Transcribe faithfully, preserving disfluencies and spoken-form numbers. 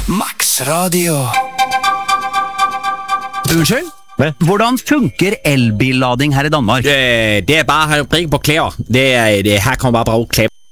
Max Radio. Unnskyld? Hva? Hvordan funker elbillading her i Danmark? Det, det er bare at prikke på klær. Det, er- det, her kommer bare bra klær.